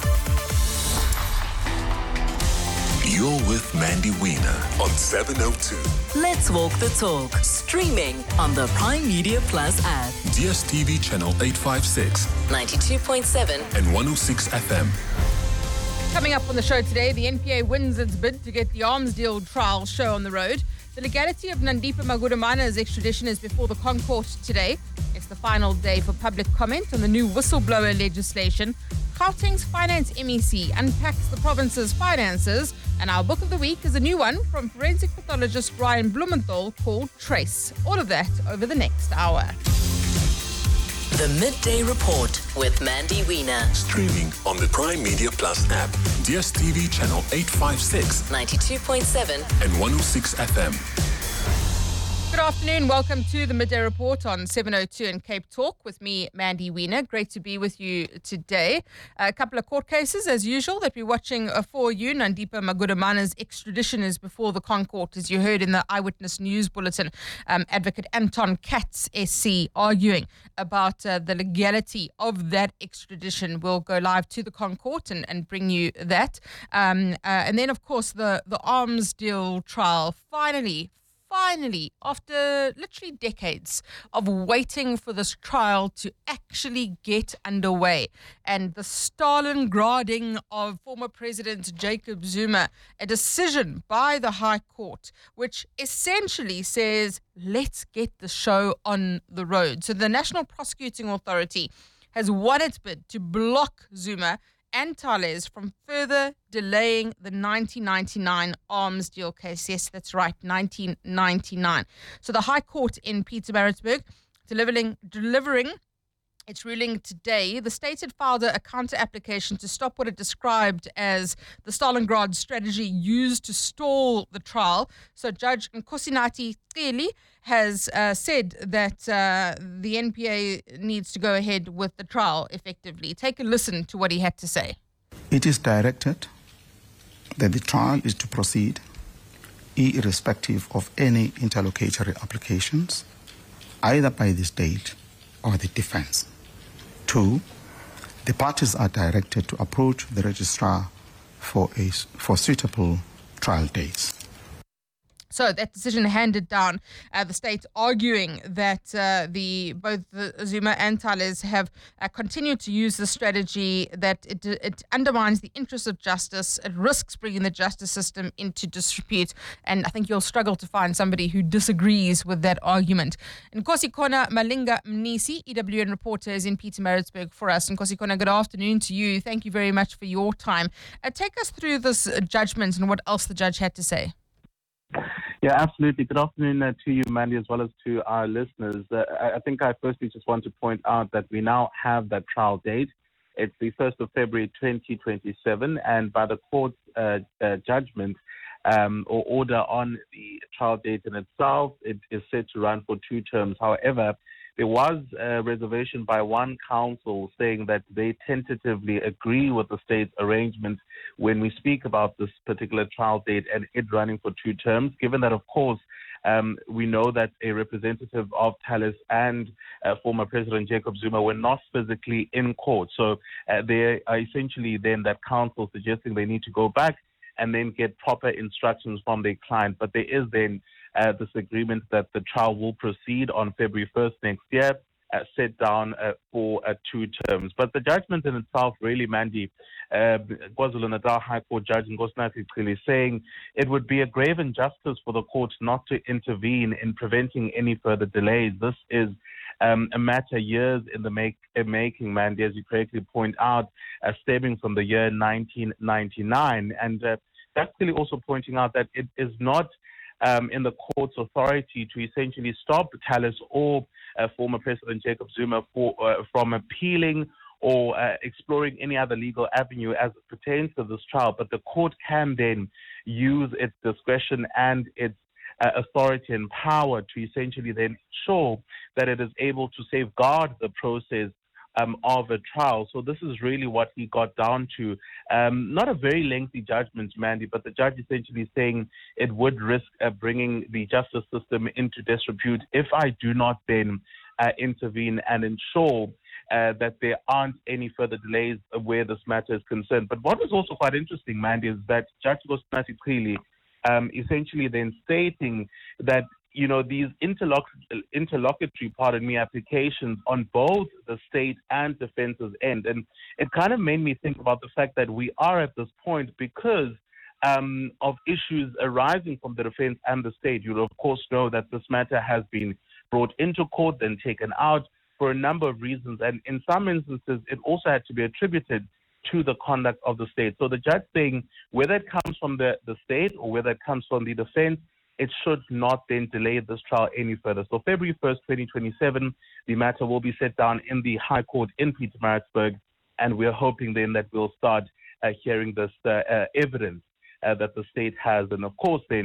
You're with Mandy Wiener on 702. Let's walk the talk. Streaming on the Prime Media Plus app. DSTV channel 856, 92.7 and 106 FM. Coming up on the show today, the NPA wins its bid to get the arms deal trial show on the road. The legality of Nandipha Magudumana's extradition is before the Concourt today. It's the final day for public comment on the new whistleblower legislation. Gauteng's finance MEC unpacks the province's finances. And our book of the week is a new one from forensic pathologist Ryan Blumenthal called Trace. All of that over the next hour. The Midday Report with Mandy Wiener. Streaming on the Prime Media Plus app, DSTV channel 856, 92.7 and 106 FM. Good afternoon. Welcome to the Midday Report on 702 and Cape Talk with me, Mandy Wiener. Great to be with you today. A couple of court cases, as usual, that we're watching for you. Nandipa Magudumana's extradition is before the ConCourt, as you heard in the Eyewitness News Bulletin. Advocate Anton Katz, SC, arguing about the legality of that extradition. We'll go live to the ConCourt and bring you that. And then, of course, the arms deal trial finally, after literally decades of waiting for this trial to actually get underway, and the Stalingrading of former President Jacob Zuma, a decision by the High Court, which essentially says, let's get the show on the road. So the National Prosecuting Authority has won its bid to block Zuma and Thales from further delaying the 1999 arms deal case. Yes, that's right, 1999. So the High Court in Pietermaritzburg delivering its ruling today. The state had filed a counter-application to stop what it described as the Stalingrad strategy used to stall the trial. So Judge Nkosinathi Celi has said that the NPA needs to go ahead with the trial effectively. Take a listen to what he had to say. It is directed that the trial is to proceed irrespective of any interlocutory applications, either by the state or the defense. 2, the parties are directed to approach the registrar for suitable trial dates. So that decision handed down, the state arguing that both Zuma and Thales have continued to use the strategy, that it undermines the interests of justice, it risks bringing the justice system into disrepute, and I think you'll struggle to find somebody who disagrees with that argument. Nkosikona Malinga Mnisi, EWN reporter, is in Pietermaritzburg for us. Nkosikona, good afternoon to you. Thank you very much for your time. Take us through this judgment and what else the judge had to say. Yeah, absolutely. Good afternoon to you, Mandy, as well as to our listeners. I think I firstly just want to point out that we now have that trial date. It's the 1st of February 2027, and by the court's judgment or order on the trial date in itself, it is set to run for 2 terms. However, there was a reservation by one counsel saying that they tentatively agree with the state's arrangement when we speak about this particular trial date and it running for 2 terms, given that, of course, we know that a representative of Thales and former President Jacob Zuma were not physically in court. So they are essentially then that counsel suggesting they need to go back and then get proper instructions from their client. But there is then this agreement that the trial will proceed on February 1st next year, set down for 2 terms. But the judgment in itself really, Mandy, KwaZulu-Natal High Court Judge Nkosinathi Celi saying it would be a grave injustice for the court not to intervene in preventing any further delays. This is a matter years in the making, Mandy, as you correctly point out, stemming from the year 1999. And that's really also pointing out that it is not in the court's authority to essentially stop Thales or former President Jacob Zuma from appealing or exploring any other legal avenue as it pertains to this trial. But the court can then use its discretion and its authority and power to essentially then ensure that it is able to safeguard the process of a trial. So this is really what he got down to. Not a very lengthy judgment, Mandy, but the judge essentially saying it would risk bringing the justice system into disrepute if I do not then intervene and ensure that there aren't any further delays where this matter is concerned. But what was also quite interesting, Mandy, is that Judge Nkosinathi Celi essentially then stating that these interlocutory, applications on both the state and defense's end. And it kind of made me think about the fact that we are at this point because of issues arising from the defense and the state. You of course know that this matter has been brought into court, then taken out for a number of reasons. And in some instances, it also had to be attributed to the conduct of the state. So the judge saying whether it comes from the state or whether it comes from the defense, it should not then delay this trial any further. So February 1st, 2027, the matter will be set down in the High Court in Pietermaritzburg, and we're hoping then that we'll start hearing this evidence that the state has, and of course then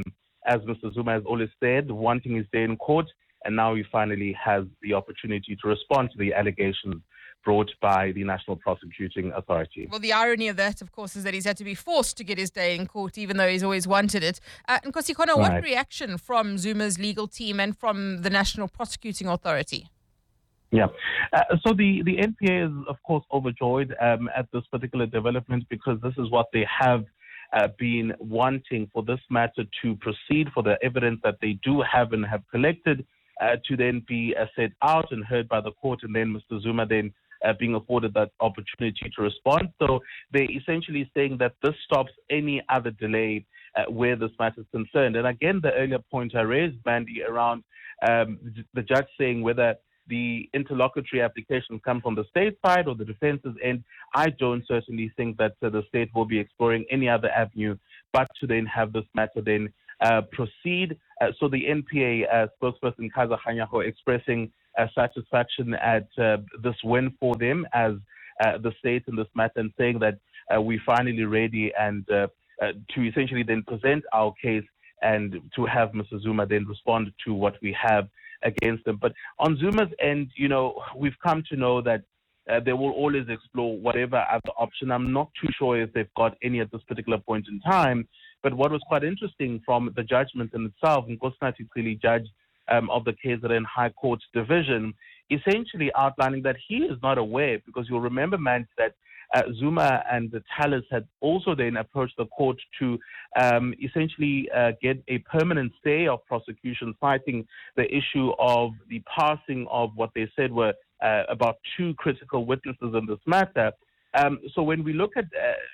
as Mr. Zuma has always said, wanting his day in court, and now he finally has the opportunity to respond to the allegations brought by the National Prosecuting Authority. Well, the irony of that, of course, is that he's had to be forced to get his day in court, even though he's always wanted it. Nkosikono, what reaction from Zuma's legal team and from the National Prosecuting Authority? Yeah. So the NPA is, of course, overjoyed at this particular development, because this is what they have been wanting, for this matter to proceed, for the evidence that they do have and have collected to then be set out and heard by the court, and then Mr. Zuma then being afforded that opportunity to respond. So they're essentially saying that this stops any other delay where this matter is concerned. And again, the earlier point I raised, Mandy, around the judge saying whether the interlocutory application come from the state side or the defense's end, I don't certainly think that the state will be exploring any other avenue but to then have this matter then proceed. So the NPA spokesperson Kaza Kganyago expressing satisfaction at this win for them as the state in this matter, and saying that we're finally ready and to essentially then present our case and to have Mr. Zuma then respond to what we have against them. But on Zuma's end, we've come to know that they will always explore whatever other option. I'm not too sure if they've got any at this particular point in time. But what was quite interesting from the judgment in itself, Nkosinathi Cili, judge of the KZN High Court Division, essentially outlining that he is not aware, because you'll remember, man, that Zuma and the Talis had also then approached the court to essentially get a permanent stay of prosecution, citing the issue of the passing of what they said were about 2 critical witnesses in this matter. So when we look at,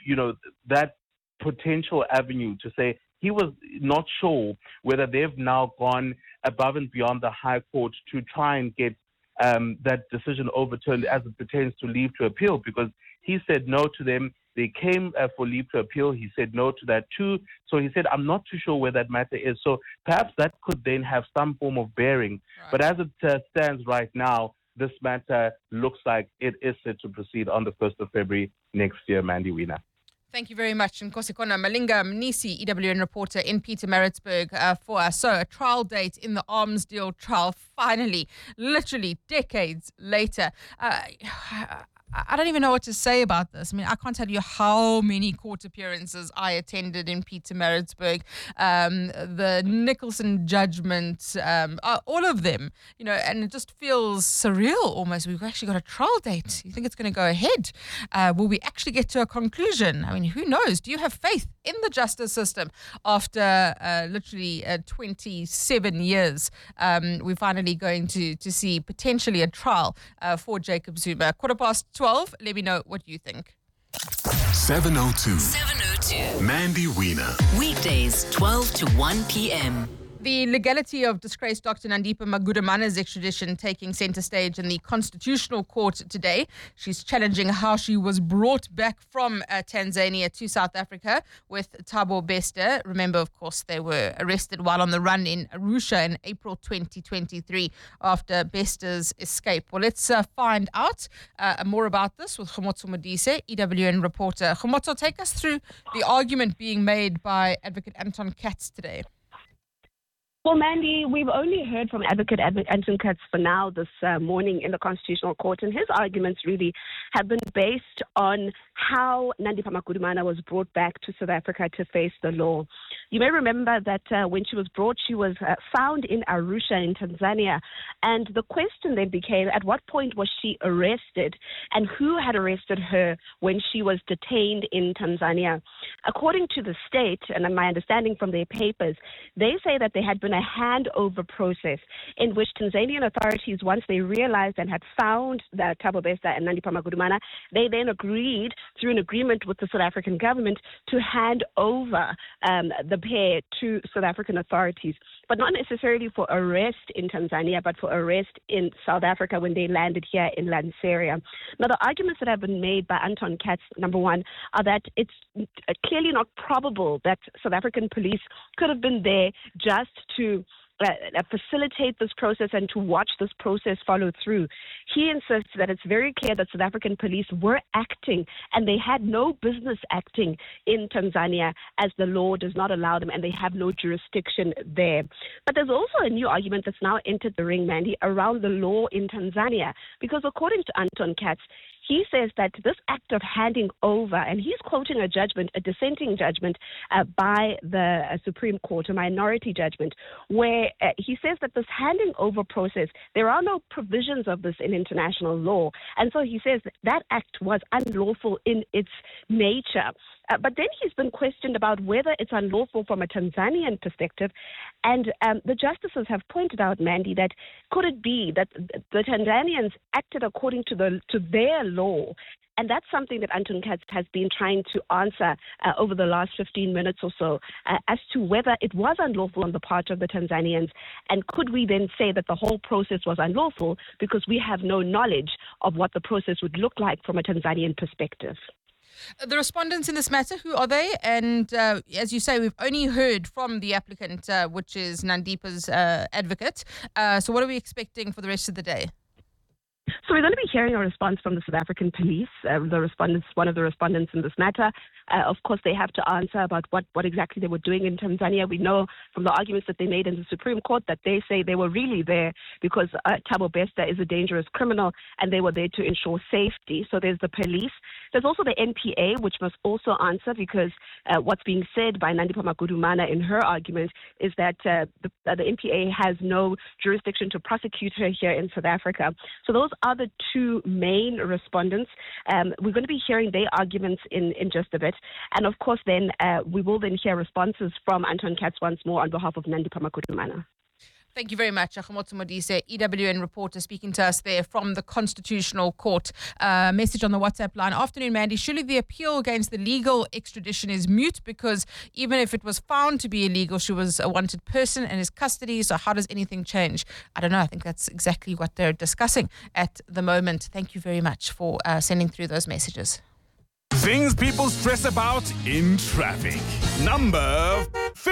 that potential avenue to say he was not sure whether they've now gone above and beyond the High Court to try and get that decision overturned as it pertains to leave to appeal, because he said no to them. They came for leave to appeal. He said no to that too. So he said, I'm not too sure where that matter is. So perhaps that could then have some form of bearing. Right. But as it stands right now, this matter looks like it is set to proceed on the 1st of February next year, Mandy Wiener. Thank you very much, Nkosikono. Malinga Mnisi, EWN reporter in Pietermaritzburg for us. So a trial date in the arms deal trial, finally, literally decades later. I don't even know what to say about this. I mean, I can't tell you how many court appearances I attended in Pietermaritzburg. The Nicholson judgment, all of them, and it just feels surreal almost. We've actually got a trial date. You think it's going to go ahead? Will we actually get to a conclusion? I mean, who knows? Do you have faith in the justice system after literally 27 years? We're finally going to see potentially a trial for Jacob Zuma. 12. Let me know what you think. 702. Mandy Wiener. Weekdays, 12 to 1 p.m. The legality of disgraced Dr. Nandipha Magudumana's extradition taking center stage in the Constitutional Court today. She's challenging how she was brought back from Tanzania to South Africa with Thabo Bester. Remember, of course, they were arrested while on the run in Arusha in April 2023 after Bester's escape. Well, let's find out more about this with Khomotso Modise, EWN reporter. Khomotso, take us through the argument being made by Advocate Anton Katz today. Well, Mandy, we've only heard from Advocate Anton Katz for now this morning in the Constitutional Court, and his arguments really have been based on how Nandipha Magudumana was brought back to South Africa to face the law. You may remember that when she was brought, she was found in Arusha in Tanzania, and the question then became, at what point was she arrested, and who had arrested her when she was detained in Tanzania? According to the state, and my understanding from their papers, they say that there had been a handover process in which Tanzanian authorities, once they realized and had found that Thabo Bester and Nandipha Magudumana, they then agreed through an agreement with the South African government to hand over the pair to South African authorities, but not necessarily for arrest in Tanzania, but for arrest in South Africa when they landed here in Lanseria. Now, the arguments that have been made by Anton Katz, number one, are that it's clearly not probable that South African police could have been there just to facilitate this process and to watch this process follow through. He insists that it's very clear that South African police were acting and they had no business acting in Tanzania as the law does not allow them and they have no jurisdiction there. But there's also a new argument that's now entered the ring, Mandy, around the law in Tanzania, because according to Anton Katz, he says that this act of handing over, and he's quoting a judgment, a dissenting judgment by the Supreme Court, a minority judgment, where he says that this handing over process, there are no provisions of this in international law. And so he says that act was unlawful in its nature. But then he's been questioned about whether it's unlawful from a Tanzanian perspective. And the justices have pointed out, Mandy, that could it be that the Tanzanians acted according to their law? And that's something that Anton Katz has been trying to answer over the last 15 minutes or so as to whether it was unlawful on the part of the Tanzanians. And could we then say that the whole process was unlawful because we have no knowledge of what the process would look like from a Tanzanian perspective? The respondents in this matter, who are they? And as you say, we've only heard from the applicant, which is Nandipa's advocate. So what are we expecting for the rest of the day? So we're going to be hearing a response from the South African police, one of the respondents in this matter. Of course, they have to answer about what exactly they were doing in Tanzania. We know from the arguments that they made in the Supreme Court that they say they were really there because Thabo Bester is a dangerous criminal and they were there to ensure safety. So there's the police. There's also the NPA, which must also answer because what's being said by Nandipha Magudumana in her argument is that the NPA has no jurisdiction to prosecute her here in South Africa. So those are the two main respondents. We're going to be hearing their arguments in just a bit. And of course, then we will then hear responses from Anton Katz once more on behalf of Nandipha Magudumana. Thank you very much, Akhamoto Modise, EWN reporter speaking to us there from the Constitutional Court. Message on the WhatsApp line. Afternoon, Mandy. Surely the appeal against the legal extradition is moot because even if it was found to be illegal, she was a wanted person and is custody. So how does anything change? I don't know. I think that's exactly what they're discussing at the moment. Thank you very much for sending through those messages. Things people stress about in traffic. Number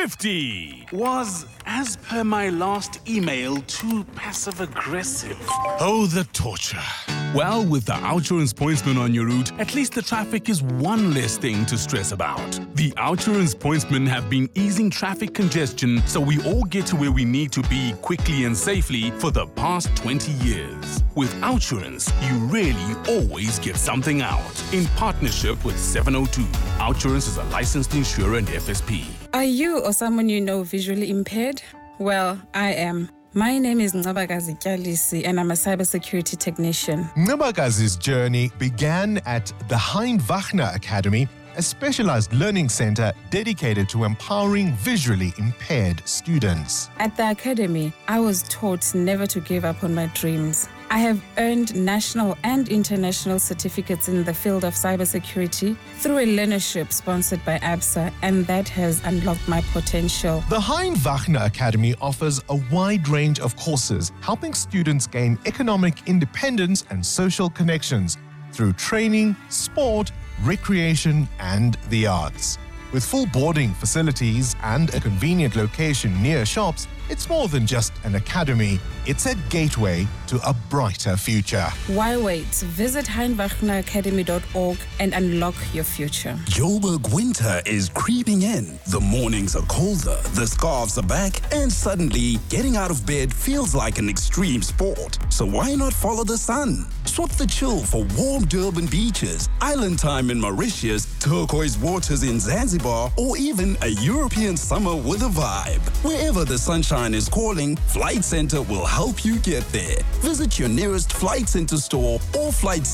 50. Was, as per my last email, too passive-aggressive? Oh, the torture. Well, with the OUTsurance Pointsman on your route, at least the traffic is one less thing to stress about. The OUTsurance Pointsmen have been easing traffic congestion so we all get to where we need to be quickly and safely for the past 20 years. With OUTsurance, you really always get something out. In partnership with 702, OUTsurance is a licensed insurer and FSP. Are you or someone you know visually impaired? Well, I am. My name is Ngabagazi Kyalisi and I'm a cybersecurity technician. Ngabagazi's journey began at the Hein Wagner Academy, a specialized learning center dedicated to empowering visually impaired students. At the academy, I was taught never to give up on my dreams. I have earned national and international certificates in the field of cybersecurity through a learnership sponsored by ABSA, and that has unlocked my potential. The Hein Wagner Academy offers a wide range of courses, helping students gain economic independence and social connections through training, sport, recreation, and the arts. With full boarding facilities and a convenient location near shops, it's more than just an academy. It's a gateway to a brighter future. Why wait? Visit heinwagneracademy.org and unlock your future. Joburg winter is creeping in. The mornings are colder, the scarves are back, and suddenly getting out of bed feels like an extreme sport. So why not follow the sun? Swap the chill for warm Durban beaches, island time in Mauritius, turquoise waters in Zanzibar, or even a European summer with a vibe. Wherever the sunshine is calling, Flight Centre will help you get there. Visit your nearest Flight Centre store or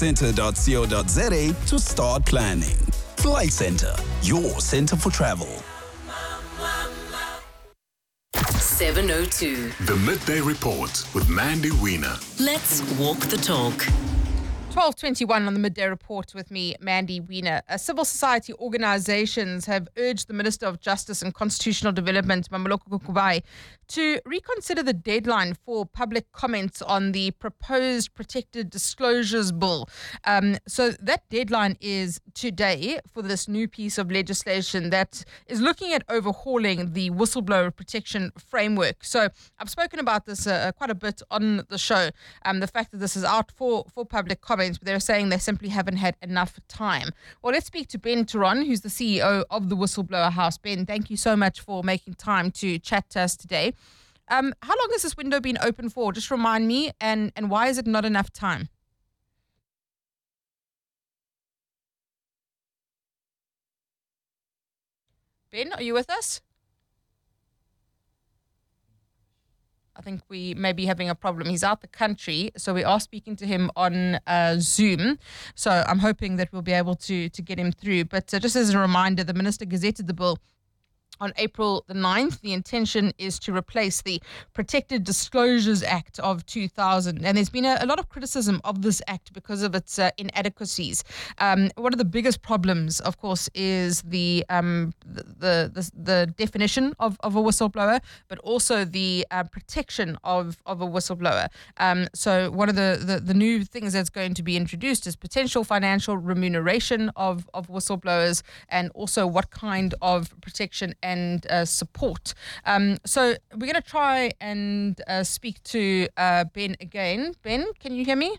flightcentre.co.za to start planning. Flight Centre, your centre for travel. 702. The Midday Report with Mandy Wiener. Let's walk the talk. 12:21 on the Midday Report with me, Mandy Wiener. Civil society organizations have urged the Minister of Justice and Constitutional Development, Mamoloko Kukubai, to reconsider the deadline for public comments on the proposed Protected Disclosures Bill. So that deadline is today for this new piece of legislation that is looking at overhauling the whistleblower protection framework. So I've spoken about this quite a bit on the show, the fact that this is out for public comment, but they're saying they simply haven't had enough time. Well, let's speak to Ben Turon, who's the CEO of the Whistleblower House. Ben, thank you so much for making time to chat to us today. How long has this window been open for? Just remind me, and why is it not enough time? Ben, are you with us? I think we may be having a problem. He's out the country, so we are speaking to him on Zoom. So I'm hoping that we'll be able to get him through. But just as a reminder, the Minister gazetted the bill on April the 9th. The intention is to replace the Protected Disclosures Act of 2000. And there's been a lot of criticism of this act because of its inadequacies. One of the biggest problems, of course, is the definition of a whistleblower, but also the protection of a whistleblower. So one of the new things that's going to be introduced is potential financial remuneration of whistleblowers, and also what kind of protection and support. So we're going to try and speak to Ben again. Ben, can you hear me?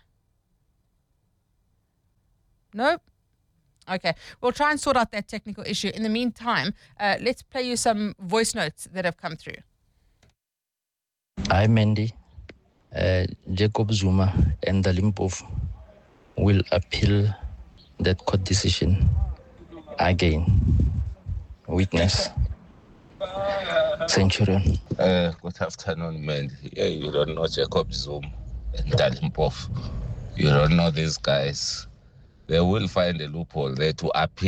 No? Okay, we'll try and sort out that technical issue. In the meantime, let's play you some voice notes that have come through. Hi, Mandy. Jacob Zuma and the Limpopo will appeal that court decision again. Witness. Centurion. Good afternoon, Mandy. Yeah, you don't know Jacob Zuma and Dalimpof. You don't know these guys. They will find a loophole there to appeal